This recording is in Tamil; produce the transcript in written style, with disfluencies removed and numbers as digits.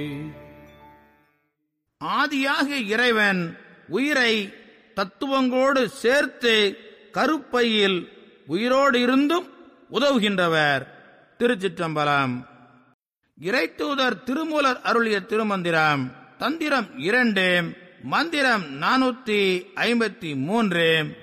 ஆதியாக இறைவன் உயிரை தத்துவங்களோடு சேர்த்து கருப்பையில் உயிரோடு இருந்தும் உதவுகின்றவர். திருச்சிற்றம்பலம். இறைத்தூதர் திருமூலர் அருளிய திருமந்திரம். தந்திரம் 2, மந்திரம் 453.